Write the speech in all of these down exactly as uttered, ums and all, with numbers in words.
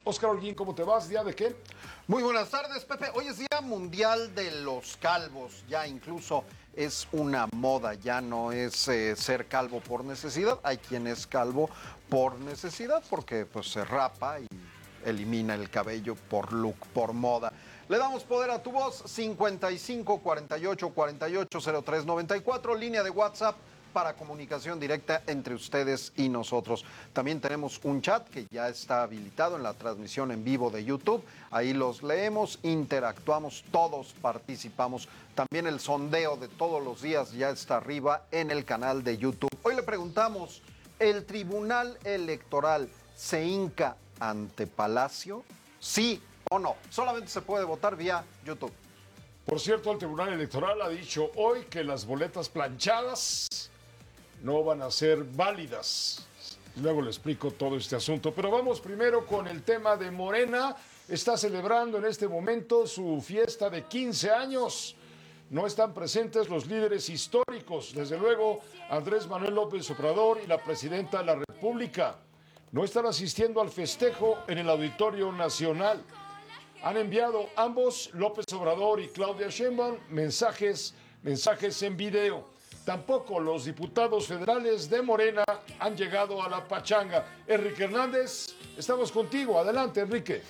Oscar Holguín, ¿cómo te vas? ¿Día de qué? Muy buenas tardes, Pepe. Hoy es Día Mundial de los Calvos. Ya incluso es una moda, ya no es eh, ser calvo por necesidad. Hay quien es calvo por necesidad porque pues se rapa y elimina el cabello por look, por moda. Le damos poder a tu voz, cincuenta y cinco, cuarenta y ocho, cuarenta y ocho, cero tres, noventa y cuatro, línea de WhatsApp para comunicación directa entre ustedes y nosotros. También tenemos un chat que ya está habilitado en la transmisión en vivo de YouTube. Ahí los leemos, interactuamos, todos participamos. También el sondeo de todos los días ya está arriba en el canal de YouTube. Hoy le preguntamos, ¿el Tribunal Electoral se hinca ante Palacio? ¿Sí o no? Solamente se puede votar vía YouTube. Por cierto, el Tribunal Electoral ha dicho hoy que las boletas planchadas no van a ser válidas. Luego le explico todo este asunto, pero vamos primero con el tema de Morena. Está celebrando en este momento su fiesta de quince años. No están presentes los líderes históricos, desde luego Andrés Manuel López Obrador y la presidenta de la República. No están asistiendo al festejo en el Auditorio Nacional. Han enviado ambos, López Obrador y Claudia Sheinbaum, mensajes, mensajes en video. Tampoco los diputados federales de Morena han llegado a la pachanga. Enrique Hernández, estamos contigo. Adelante, Enrique.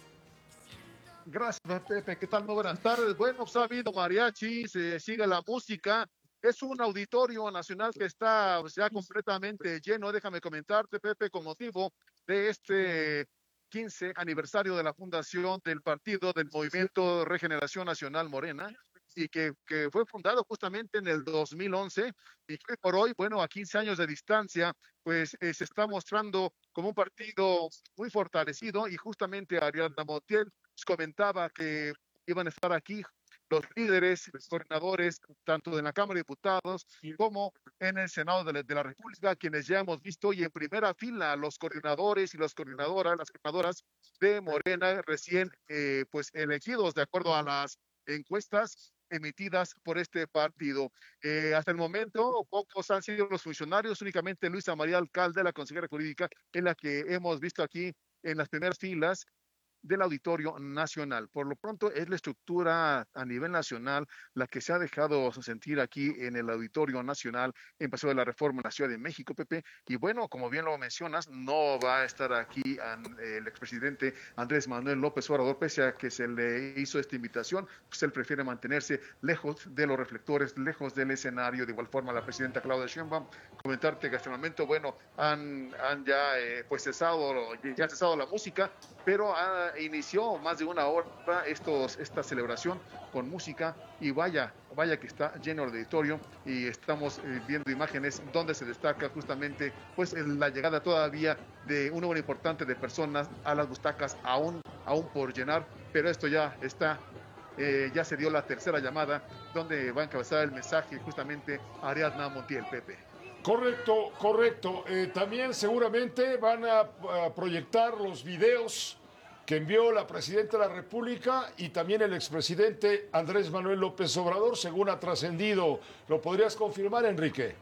Gracias, Pepe. ¿Qué tal? Muy buenas tardes. Bueno, pues ha habido mariachi, se sigue la música. Es un auditorio nacional que está pues, ya completamente lleno. Déjame comentarte, Pepe, con motivo de este quince aniversario de la fundación del partido del Movimiento Regeneración Nacional Morena, y que, que fue fundado justamente en el dos mil once, y que por hoy, bueno, a quince años de distancia, pues eh, se está mostrando como un partido muy fortalecido, y justamente Ariadna Montiel comentaba que iban a estar aquí los líderes, los coordinadores, tanto en la Cámara de Diputados como en el Senado de la, de la República, quienes ya hemos visto hoy en primera fila los coordinadores y las coordinadoras, las coordinadoras de Morena recién eh, pues elegidos de acuerdo a las encuestas emitidas por este partido. Eh, hasta el momento, pocos han sido los funcionarios, únicamente Luisa María Alcalde, la consejera jurídica, es la que hemos visto aquí en las primeras filas del Auditorio Nacional. Por lo pronto es la estructura a nivel nacional la que se ha dejado sentir aquí en el Auditorio Nacional en Paseo de la Reforma en la Ciudad de México, Pepe. Y bueno, como bien lo mencionas, no va a estar aquí el expresidente Andrés Manuel López Obrador, pese a que se le hizo esta invitación, pues él prefiere mantenerse lejos de los reflectores, lejos del escenario. De igual forma, la presidenta Claudia Sheinbaum, comentarte que hasta el momento, bueno, han, han ya eh, pues cesado, ya ha cesado la música, pero ha inició más de una hora estos, esta celebración con música, y vaya, vaya que está lleno el auditorio, y estamos eh, viendo imágenes donde se destaca justamente pues la llegada todavía de un número importante de personas a las butacas, aún, aún por llenar, pero esto ya está, eh, ya se dio la tercera llamada donde va a encabezar el mensaje justamente Ariadna Montiel, Pepe. Correcto, correcto. Eh, también seguramente van a, a proyectar los videos que envió la presidenta de la República y también el expresidente Andrés Manuel López Obrador, según ha trascendido. ¿Lo podrías confirmar, Enrique?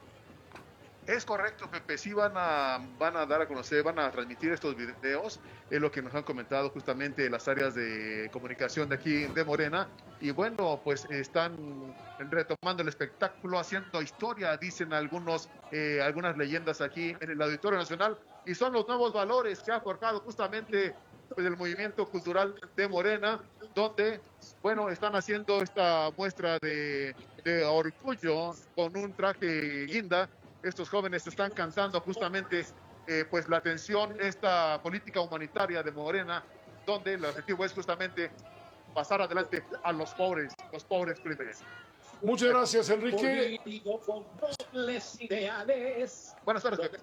Es correcto, Pepe, sí van a, van a dar a conocer, van a transmitir estos videos, es lo que nos han comentado justamente las áreas de comunicación de aquí de Morena, y bueno, pues están retomando el espectáculo, haciendo historia, dicen algunos, eh, algunas leyendas aquí en el Auditorio Nacional, y son los nuevos valores que ha forjado justamente pues, el movimiento cultural de Morena, donde, bueno, están haciendo esta muestra de, de orgullo con un traje guinda. Estos jóvenes están cantando justamente eh, pues la atención, esta política humanitaria de Morena, donde el objetivo es justamente pasar adelante a los pobres, los pobres primero. Muchas gracias, Enrique. Buenas tardes, Pepe.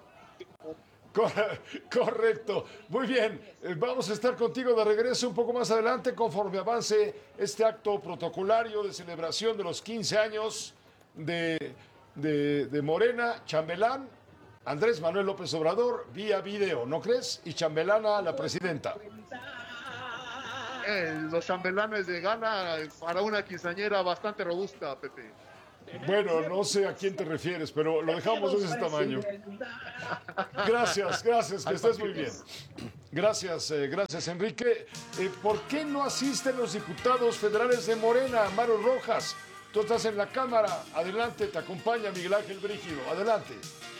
Correcto, muy bien, vamos a estar contigo de regreso un poco más adelante conforme avance este acto protocolario de celebración de los quince años de, de, de Morena. Chambelán, Andrés Manuel López Obrador, vía video, ¿no crees? Y chambelana la presidenta. Eh, los chambelanes de gala para una quinceañera bastante robusta, Pepe. Bueno, no sé a quién te refieres, pero lo dejamos de ese tamaño. Gracias, gracias, que estés muy bien. Gracias, eh, gracias, Enrique. Eh, ¿Por qué no asisten los diputados federales de Morena, Maru Rojas? Tú estás en la Cámara. Adelante, te acompaña Miguel Ángel Brígido. Adelante.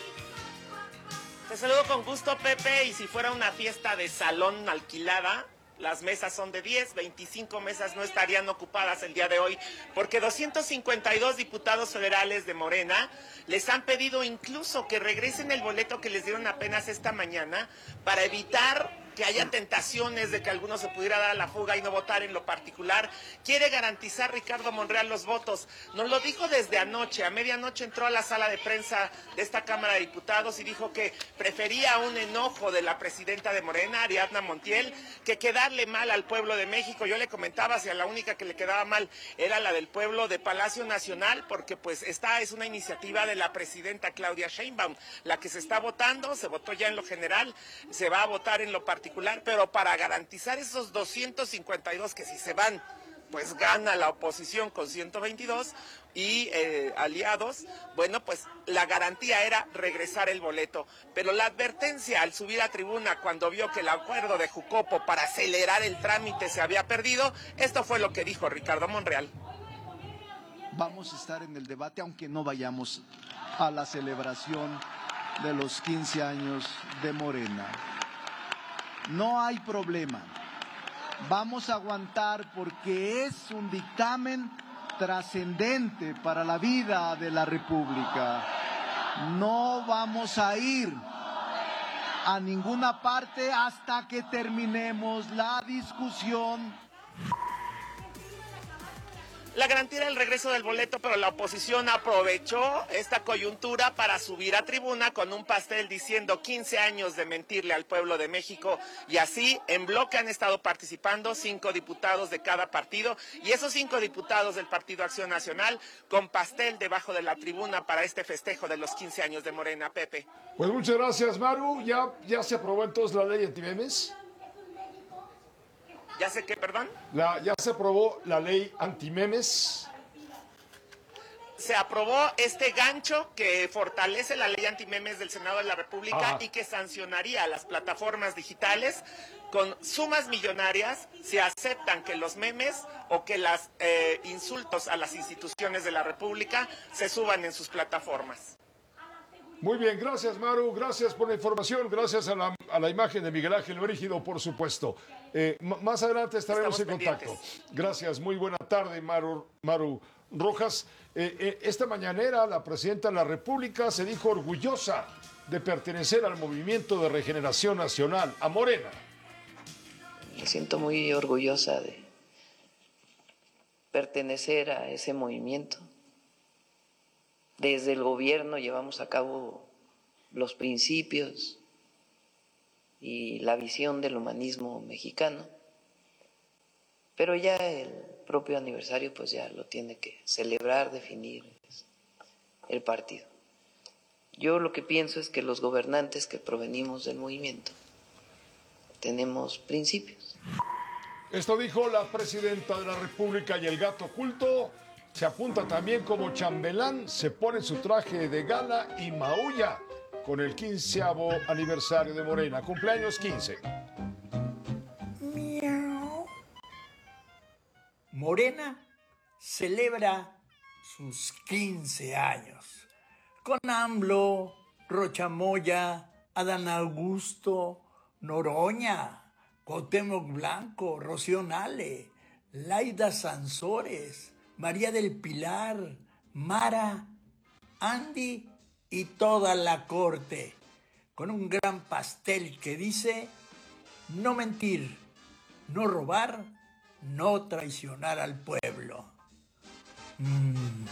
Te saludo con gusto, Pepe, y si fuera una fiesta de salón alquilada, las mesas son de diez, veinticinco mesas no estarían ocupadas el día de hoy, porque doscientos cincuenta y dos diputados federales de Morena les han pedido incluso que regresen el boleto que les dieron apenas esta mañana para evitar que haya tentaciones de que alguno se pudiera dar a la fuga y no votar en lo particular. Quiere garantizar Ricardo Monreal los votos. Nos lo dijo desde anoche. A medianoche entró a la sala de prensa de esta Cámara de Diputados y dijo que prefería un enojo de la presidenta de Morena, Ariadna Montiel, que quedarle mal al pueblo de México. Yo le comentaba si a la única que le quedaba mal era la del pueblo de Palacio Nacional, porque pues esta es una iniciativa de la presidenta Claudia Sheinbaum, la que se está votando, se votó ya en lo general, se va a votar en lo particular. Pero para garantizar esos doscientos cincuenta y dos que si se van, pues gana la oposición con ciento veintidós y eh, aliados, bueno, pues la garantía era regresar el boleto. Pero la advertencia al subir a tribuna cuando vio que el acuerdo de Jucopo para acelerar el trámite se había perdido, esto fue lo que dijo Ricardo Monreal. Vamos a estar en el debate aunque no vayamos a la celebración de los quince años de Morena. No hay problema. Vamos a aguantar porque es un dictamen trascendente para la vida de la República. No vamos a ir a ninguna parte hasta que terminemos la discusión. La garantía era el regreso del boleto, pero la oposición aprovechó esta coyuntura para subir a tribuna con un pastel diciendo quince años de mentirle al pueblo de México, y así en bloque han estado participando cinco diputados de cada partido, y esos cinco diputados del Partido Acción Nacional con pastel debajo de la tribuna para este festejo de los quince años de Morena, Pepe. Pues muchas gracias, Maru. ¿Ya, ya se aprobó entonces la ley antimemes? ¿Ya sé qué, perdón? La, ¿Ya se aprobó la ley antimemes? Se aprobó este gancho que fortalece la ley antimemes del Senado de la República. Ajá. Y que sancionaría a las plataformas digitales con sumas millonarias si aceptan que los memes o que los eh, insultos a las instituciones de la República se suban en sus plataformas. Muy bien, gracias, Maru, gracias por la información, gracias a la, a la imagen de Miguel Ángel Brígido, por supuesto. Eh, más adelante estaremos Estamos en contacto. Pendientes. Gracias, muy buena tarde, Maru, Maru Rojas. Eh, eh, esta mañanera la presidenta de la República se dijo orgullosa de pertenecer al Movimiento de Regeneración Nacional, a Morena. Me siento muy orgullosa de pertenecer a ese movimiento. Desde el gobierno llevamos a cabo los principios y la visión del humanismo mexicano, pero ya el propio aniversario pues ya lo tiene que celebrar, definir el partido. Yo lo que pienso es que los gobernantes que provenimos del movimiento tenemos principios. Esto dijo la presidenta de la República, y el gato oculto se apunta también como chambelán, se pone su traje de gala y maulla con el quinceavo aniversario de Morena. Cumpleaños quince. Morena celebra sus quince años con AMLO, Rocha Moya, Adán Augusto, Noroña, Cuauhtémoc Blanco, Rocío Nale, Laida Sansores, María del Pilar, Mara, Andy y toda la corte, con un gran pastel que dice: no mentir, no robar, no traicionar al pueblo. Mm.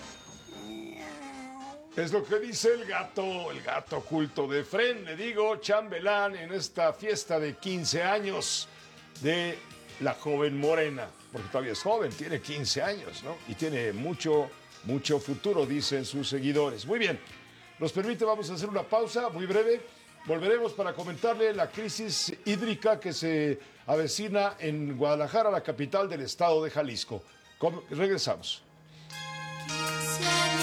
Es lo que dice el gato, el gato oculto de Fren, le digo, chambelán en esta fiesta de quince años de la joven Morena, porque todavía es joven, tiene quince años, ¿no? Y tiene mucho, mucho futuro, dicen sus seguidores. Muy bien, nos permite, vamos a hacer una pausa muy breve. Volveremos para comentarle la crisis hídrica que se avecina en Guadalajara, la capital del estado de Jalisco. Regresamos. Quisiera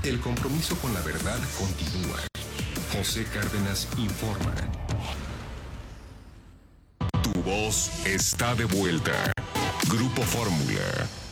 El compromiso con la verdad continúa. José Cárdenas informa. Tu voz está de vuelta. Grupo Fórmula.